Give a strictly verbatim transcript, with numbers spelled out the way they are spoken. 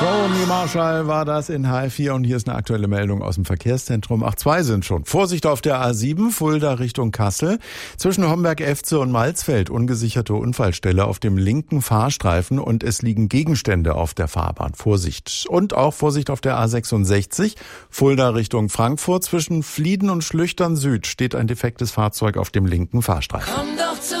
Toni Marshall war das in H F vier und hier ist eine aktuelle Meldung aus dem Verkehrszentrum. Ach, zwei sind schon. Vorsicht auf der A sieben, Fulda Richtung Kassel. Zwischen Homberg-Efze und Malzfeld ungesicherte Unfallstelle auf dem linken Fahrstreifen und es liegen Gegenstände auf der Fahrbahn. Vorsicht. Und auch Vorsicht auf der A sechsundsechzig, Fulda Richtung Frankfurt. Zwischen Flieden und Schlüchtern Süd steht ein defektes Fahrzeug auf dem linken Fahrstreifen. Komm doch zu